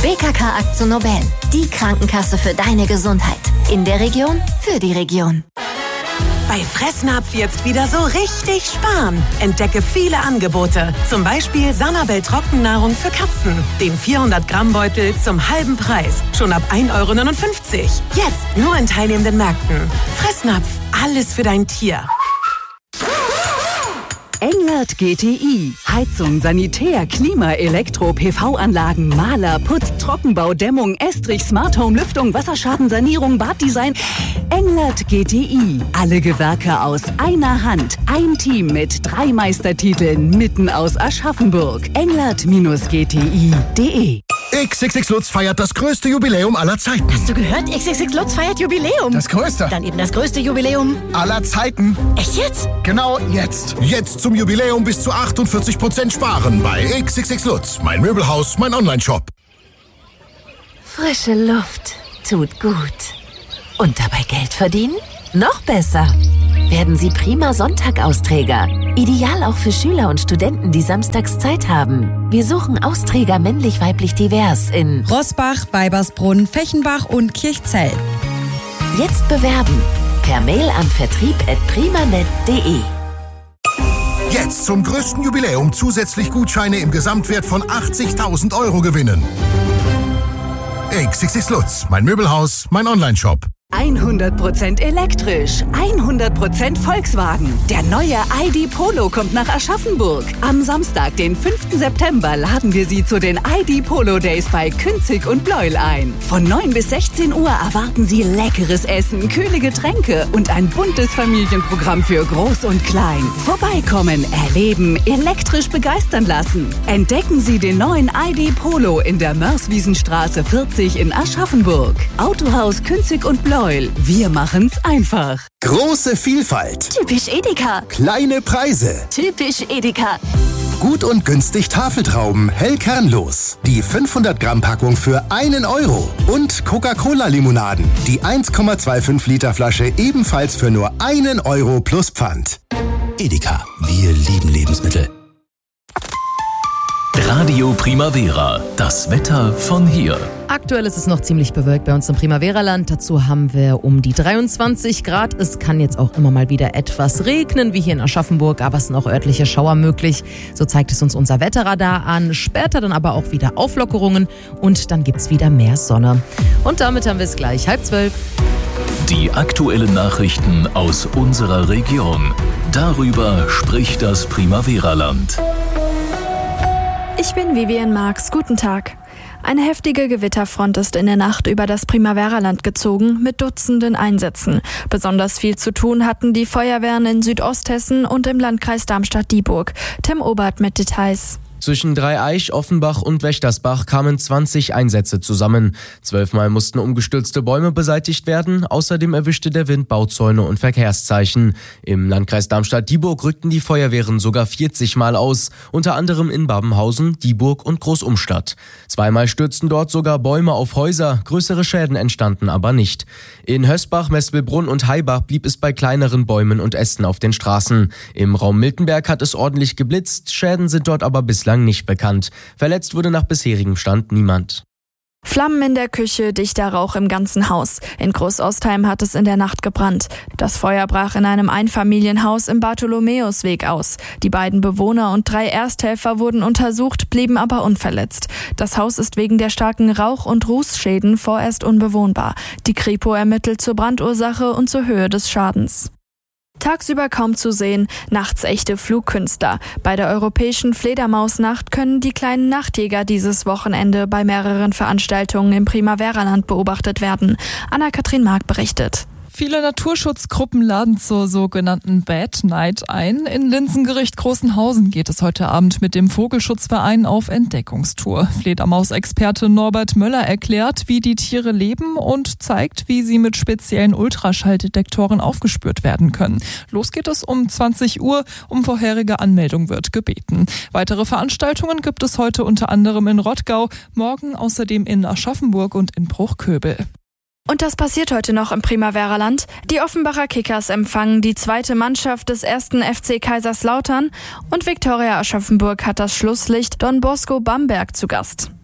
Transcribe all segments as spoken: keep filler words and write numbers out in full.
B K K Akzo Nobel, die Krankenkasse für deine Gesundheit. In der Region, für die Region. Bei Fressnapf jetzt wieder so richtig sparen. Entdecke viele Angebote. Zum Beispiel Sanabel Trockennahrung für Katzen. Den vierhundert Gramm Beutel zum halben Preis. Schon ab ein Euro neunundfünfzig. Jetzt nur in teilnehmenden Märkten. Fressnapf, alles für dein Tier. Englert G T I. Heizung, Sanitär, Klima, Elektro, P V-Anlagen, Maler, Putz, Trockenbau, Dämmung, Estrich, Smart Home, Lüftung, Wasserschadensanierung, Baddesign. Englert G T I. Alle Gewerke aus einer Hand. Ein Team mit drei Meistertiteln mitten aus Aschaffenburg. englert G T I punkt de. X X X Lutz feiert das größte Jubiläum aller Zeiten. Hast du gehört? X X X Lutz feiert Jubiläum. Das größte. Dann eben das größte Jubiläum aller Zeiten. Echt jetzt? Genau jetzt. Jetzt zum Jubiläum bis zu achtundvierzig Prozent sparen bei X X X Lutz. Mein Möbelhaus, mein Online-Shop. Frische Luft tut gut. Und dabei Geld verdienen? Noch besser. Werden Sie prima Sonntag-Austräger. Ideal auch für Schüler und Studenten, die samstags Zeit haben. Wir suchen Austräger männlich-weiblich divers in Rossbach, Weibersbrunn, Fechenbach und Kirchzell. Jetzt bewerben. Per Mail an vertrieb at primanet punkt de. Jetzt zum größten Jubiläum zusätzlich Gutscheine im Gesamtwert von achtzigtausend Euro gewinnen. X X X Lutz, mein Möbelhaus, mein Online-Shop. hundert Prozent elektrisch, hundert Prozent Volkswagen. Der neue I D Polo kommt nach Aschaffenburg. Am Samstag, den fünften September, laden wir Sie zu den I D Polo Days bei Künzig und Bleuel ein. Von neun bis sechzehn Uhr erwarten Sie leckeres Essen, kühle Getränke und ein buntes Familienprogramm für Groß und Klein. Vorbeikommen, erleben, elektrisch begeistern lassen. Entdecken Sie den neuen I D Polo in der Mörswiesenstraße vierzig in Aschaffenburg. Autohaus Künzig und Bleuel. Wir machen's einfach. Große Vielfalt. Typisch Edeka. Kleine Preise. Typisch Edeka. Gut und günstig Tafeltrauben, hell kernlos. Die fünfhundert Gramm Packung für einen Euro. Und Coca-Cola-Limonaden. Die eins Komma fünfundzwanzig Liter Flasche ebenfalls für nur einen Euro plus Pfand. Edeka. Wir lieben Lebensmittel. Radio Primavera. Das Wetter von hier. Aktuell ist es noch ziemlich bewölkt bei uns im Primavera-Land. Dazu haben wir um die dreiundzwanzig Grad. Es kann jetzt auch immer mal wieder etwas regnen, wie hier in Aschaffenburg, aber es sind auch örtliche Schauer möglich. So zeigt es uns unser Wetterradar an. Später dann aber auch wieder Auflockerungen und dann gibt's wieder mehr Sonne. Und damit haben wir es gleich halb zwölf. Die aktuellen Nachrichten aus unserer Region. Darüber spricht das Primavera-Land. Ich bin Vivian Marx. Guten Tag. Eine heftige Gewitterfront ist in der Nacht über das Primavera-Land gezogen mit Dutzenden Einsätzen. Besonders viel zu tun hatten die Feuerwehren in Südosthessen und im Landkreis Darmstadt-Dieburg. Tim Obert mit Details. Zwischen Dreieich, Offenbach und Wächtersbach kamen zwanzig Einsätze zusammen. Zwölfmal mussten umgestürzte Bäume beseitigt werden. Außerdem erwischte der Wind Bauzäune und Verkehrszeichen. Im Landkreis Darmstadt-Dieburg rückten die Feuerwehren sogar vierzig Mal aus. Unter anderem in Babenhausen, Dieburg und Großumstadt. Zweimal stürzten dort sogar Bäume auf Häuser. Größere Schäden entstanden aber nicht. In Hösbach, Mespelbrunn und Haibach blieb es bei kleineren Bäumen und Ästen auf den Straßen. Im Raum Miltenberg hat es ordentlich geblitzt. Schäden sind dort aber bislang nicht bekannt. Verletzt wurde nach bisherigem Stand niemand. Flammen in der Küche, dichter Rauch im ganzen Haus. In Großostheim hat es in der Nacht gebrannt. Das Feuer brach in einem Einfamilienhaus im Bartholomäusweg aus. Die beiden Bewohner und drei Ersthelfer wurden untersucht, blieben aber unverletzt. Das Haus ist wegen der starken Rauch- und Rußschäden vorerst unbewohnbar. Die Kripo ermittelt zur Brandursache und zur Höhe des Schadens. Tagsüber kaum zu sehen, nachts echte Flugkünstler. Bei der europäischen Fledermausnacht können die kleinen Nachtjäger dieses Wochenende bei mehreren Veranstaltungen im Primavera-Land beobachtet werden. Anna-Kathrin Mark berichtet. Viele Naturschutzgruppen laden zur sogenannten Bad Night ein. In Linsengericht Großenhausen geht es heute Abend mit dem Vogelschutzverein auf Entdeckungstour. Fledermausexperte Norbert Möller erklärt, wie die Tiere leben und zeigt, wie sie mit speziellen Ultraschalldetektoren aufgespürt werden können. Los geht es um zwanzig Uhr. Um vorherige Anmeldung wird gebeten. Weitere Veranstaltungen gibt es heute unter anderem in Rottgau, morgen außerdem in Aschaffenburg und in Bruchköbel. Und das passiert heute noch im Primavera-Land. Die Offenbacher Kickers empfangen die zweite Mannschaft des ersten F C Kaiserslautern und Viktoria Aschaffenburg hat das Schlusslicht Don Bosco Bamberg zu Gast.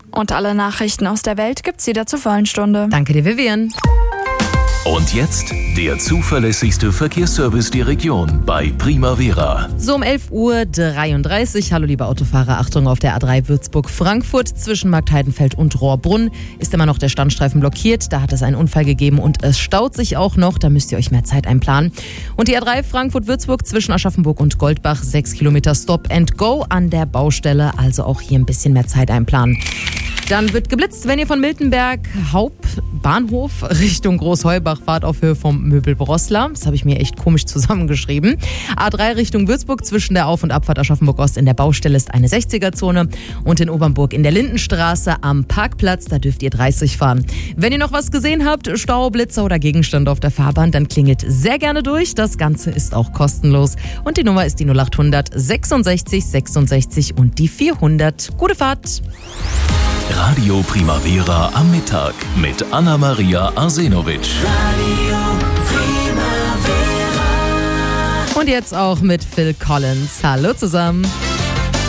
Und alle Nachrichten aus der Welt gibt's wieder zur vollen Stunde. Danke dir, Vivian. Und jetzt der zuverlässigste Verkehrsservice der Region bei Primavera. So um elf Uhr dreiunddreißig. Hallo liebe Autofahrer, Achtung auf der A drei Würzburg-Frankfurt zwischen Marktheidenfeld und Rohrbrunn ist immer noch der Standstreifen blockiert. Da hat es einen Unfall gegeben und es staut sich auch noch. Da müsst ihr euch mehr Zeit einplanen. Und die A drei Frankfurt-Würzburg zwischen Aschaffenburg und Goldbach, sechs Kilometer Stop and Go an der Baustelle. Also auch hier ein bisschen mehr Zeit einplanen. Dann wird geblitzt, wenn ihr von Miltenberg Hauptbahnhof Richtung Großheubach fahrt auf Höhe vom Möbel-Brossler. Das habe ich mir echt komisch zusammengeschrieben. A drei Richtung Würzburg zwischen der Auf- und Abfahrt Aschaffenburg-Ost in der Baustelle ist eine sechziger-Zone. Und in Obernburg in der Lindenstraße am Parkplatz, da dürft ihr dreißig fahren. Wenn ihr noch was gesehen habt, Stau, Blitzer oder Gegenstand auf der Fahrbahn, dann klingelt sehr gerne durch. Das Ganze ist auch kostenlos. Und die Nummer ist die null achthundert sechsundsechzig sechsundsechzig und die vierhundert. Gute Fahrt! Radio Primavera am Mittag mit Anna-Maria Arsenovic. Und jetzt auch mit Phil Collins. Hallo zusammen.